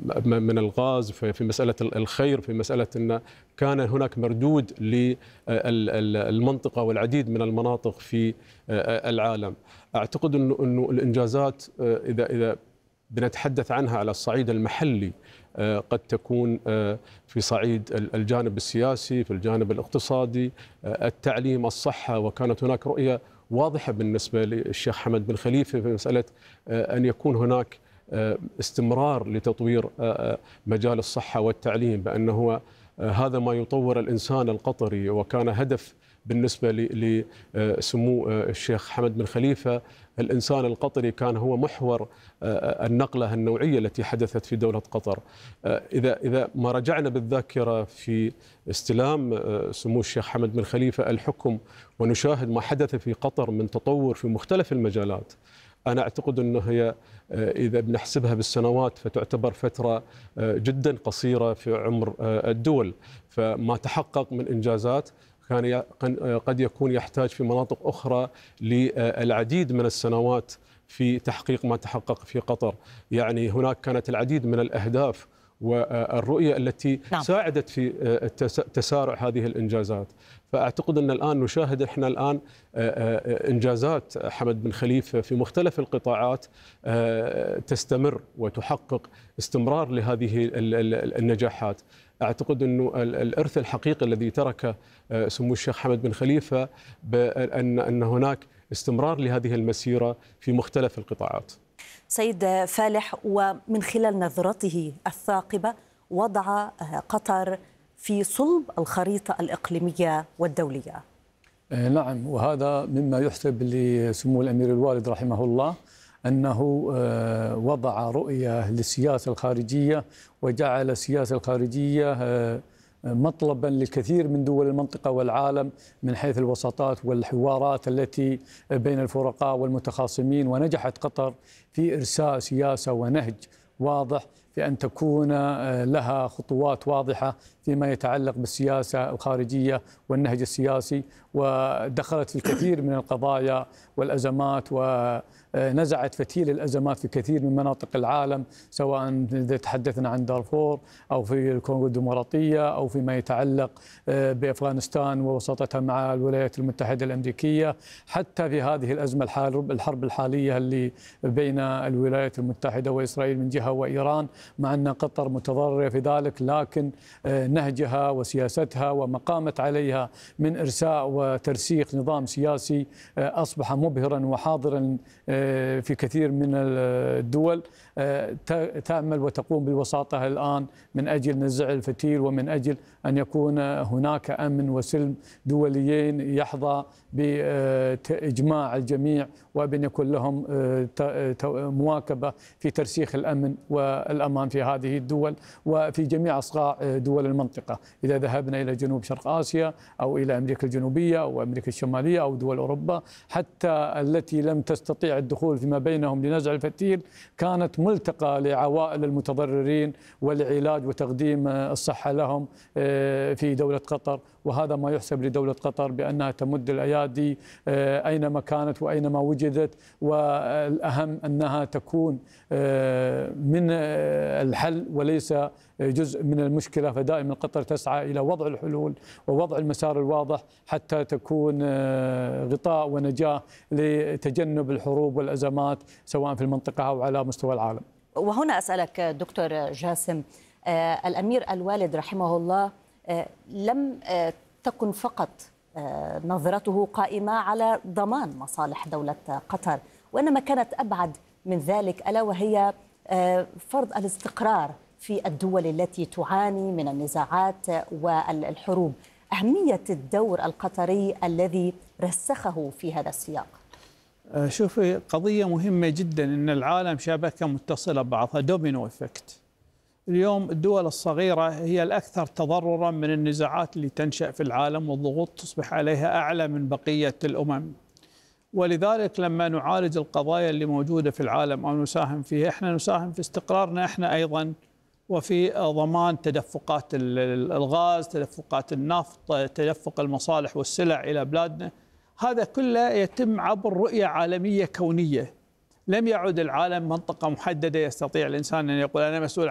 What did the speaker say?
من الغاز، في مسألة الخير، في مسألة أن كان هناك مردود للمنطقة والعديد من المناطق في العالم. أعتقد أنه الإنجازات إذا بنتحدث عنها على الصعيد المحلي قد تكون في صعيد الجانب السياسي، في الجانب الاقتصادي، التعليم، الصحة. وكانت هناك رؤية واضحة بالنسبة للشيخ حمد بن خليفة في مسألة أن يكون هناك استمرار لتطوير مجال الصحة والتعليم، بأنه هذا ما يطور الإنسان القطري. وكان هدف بالنسبة لسمو الشيخ حمد بن خليفة الإنسان القطري، كان هو محور النقلة النوعية التي حدثت في دولة قطر. إذا ما رجعنا بالذاكرة في استلام سمو الشيخ حمد بن خليفة الحكم ونشاهد ما حدث في قطر من تطور في مختلف المجالات، أنا أعتقد أنه هي إذا بنحسبها بالسنوات فتعتبر فترة جدا قصيرة في عمر الدول. فما تحقق من إنجازات كان قد يكون يحتاج في مناطق أخرى للعديد من السنوات في تحقيق ما تحقق في قطر. يعني هناك كانت العديد من الأهداف والرؤية التي ساعدت في تسارع هذه الإنجازات. فأعتقد أن الآن نشاهد إحنا الآن إنجازات حمد بن خليفة في مختلف القطاعات تستمر وتحقق استمرار لهذه النجاحات. أعتقد أنه الإرث الحقيقي الذي تركه سمو الشيخ حمد بن خليفة بأن هناك استمرار لهذه المسيرة في مختلف القطاعات. سيد فالح، ومن خلال نظرته الثاقبة وضع قطر في صلب الخريطة الإقليمية والدولية. نعم، وهذا مما يحسب لسمو الأمير الوالد رحمه الله، أنه وضع رؤية للسياسة الخارجية، وجعل السياسة الخارجية مطلبا للكثير من دول المنطقة والعالم من حيث الوساطات والحوارات التي بين الفرقاء والمتخاصمين. ونجحت قطر في إرساء سياسة ونهج واضح في أن تكون لها خطوات واضحة فيما يتعلق بالسياسة الخارجية والنهج السياسي، ودخلت في الكثير من القضايا والأزمات، ونزعت فتيل الأزمات في كثير من مناطق العالم، سواء إذا تحدثنا عن دارفور أو في الكونغو الديمقراطية أو فيما يتعلق بأفغانستان ووساطتها مع الولايات المتحدة الأمريكية، حتى في هذه الأزمة الحرب الحالية اللي بين الولايات المتحدة وإسرائيل من جهة وإيران، مع أن قطر متضررة في ذلك، لكن نهجها وسياستها وما قامت عليها من إرساء وترسيخ نظام سياسي أصبح مبهرا وحاضرا في كثير من الدول، تعمل وتقوم بالوساطة الآن من أجل نزع الفتيل، ومن أجل أن يكون هناك أمن وسلم دوليين يحظى بإجماع الجميع، وبأن يكون لهم مواكبة في ترسيخ الأمن والأمان في هذه الدول وفي جميع أصقاع دول المنطقة. إذا ذهبنا إلى جنوب شرق آسيا أو إلى أمريكا الجنوبية أو أمريكا الشمالية أو دول أوروبا، حتى التي لم تستطيع الدخول فيما بينهم لنزع الفتيل، كانت ملتقى لعوائل المتضررين ولعلاج وتقديم الصحة لهم في دولة قطر. وهذا ما يحسب لدولة قطر بأنها تمد الأيادي أينما كانت وأينما وجدت، والأهم أنها تكون من الحل وليس جزء من المشكلة. فدائما قطر تسعى إلى وضع الحلول ووضع المسار الواضح حتى تكون غطاء ونجاة لتجنب الحروب والأزمات سواء في المنطقة أو على مستوى العالم. وهنا أسألك دكتور جاسم، الأمير الوالد رحمه الله لم تكن فقط نظرته قائمة على ضمان مصالح دولة قطر، وإنما كانت أبعد من ذلك، ألا وهي فرض الاستقرار في الدول التي تعاني من النزاعات والحروب. أهمية الدور القطري الذي رسخه في هذا السياق. شوفي، قضية مهمة جدا، أن العالم شبكة متصلة ببعضها، دومينو إفكت. اليوم الدول الصغيرة هي الأكثر تضررا من النزاعات اللي تنشأ في العالم، والضغوط تصبح عليها أعلى من بقية الأمم. ولذلك لما نعالج القضايا اللي موجودة في العالم أو نساهم فيها، احنا نساهم في استقرارنا احنا أيضا، وفي ضمان تدفقات الغاز، تدفقات النفط، تدفق المصالح والسلع إلى بلادنا. هذا كله يتم عبر رؤية عالمية كونية. لم يعد العالم منطقة محددة يستطيع الإنسان أن يقول أنا مسؤول